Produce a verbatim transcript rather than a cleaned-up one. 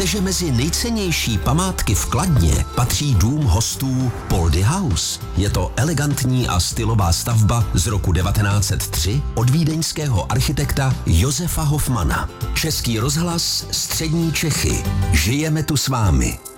Víte, že mezi nejcennější památky v Kladně patří dům hostů Poldy House? Je to elegantní a stylová stavba z roku devatenáct set tři od vídeňského architekta Josefa Hofmana. Český rozhlas, Střední Čechy. Žijeme tu s vámi.